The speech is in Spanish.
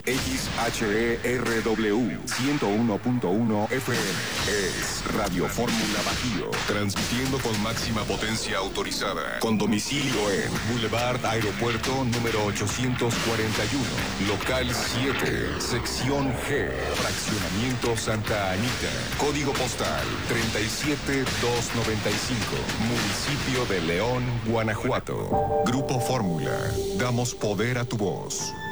XHERW 101.1 FM. Es Radio Fórmula Bajío. Transmitiendo con máxima potencia autorizada. Con domicilio en Boulevard Aeropuerto número 841. Local 7. Sección G. Fraccionamiento Santa Anita. Código postal 37295. Municipio de León, Guanajuato. Grupo Fórmula. Damos poder a tu voz.